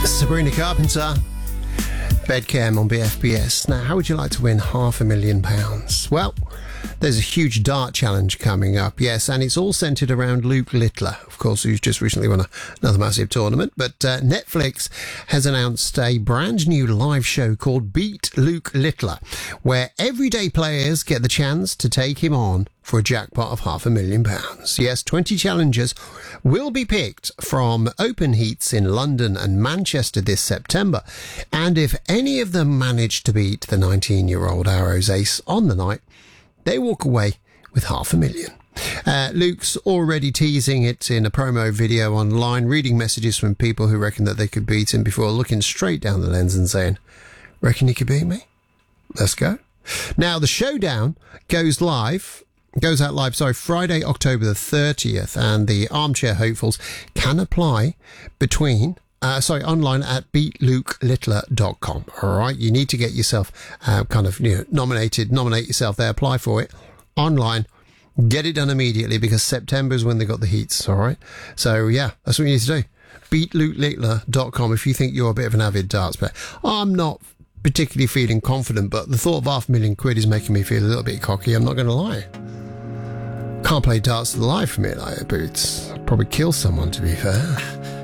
Sabrina Carpenter, Bedcam on BFBS. Now, how would you like to win £500,000? Well, there's a huge dart challenge coming up, yes, and it's all centred around Luke Littler, of course, who's just recently won another massive tournament. But Netflix has announced a brand new live show called Beat Luke Littler, where everyday players get the chance to take him on for a jackpot of £500,000. Yes, 20 challengers will be picked from open heats in London and Manchester this September. And if any of them manage to beat the 19-year-old Arrows ace on the night, they walk away with £500,000. Luke's already teasing it in a promo video online, reading messages from people who reckon that they could beat him before looking straight down the lens and saying, "Reckon you could beat me? Let's go." Now, the showdown goes out live Friday, October the 30th, and the armchair hopefuls can apply online at beatlukelittler.com. All right, you need to get yourself nominate yourself there, apply for it online, get it done immediately because September is when they got the heats. All right, so yeah, that's what you need to do. beatlukelittler.com if you think you're a bit of an avid darts player. I'm not particularly feeling confident, but the thought of £500,000 is making me feel a little bit cocky, I'm not going to lie. Can't play darts to the life for me, but it's probably kill someone, to be fair.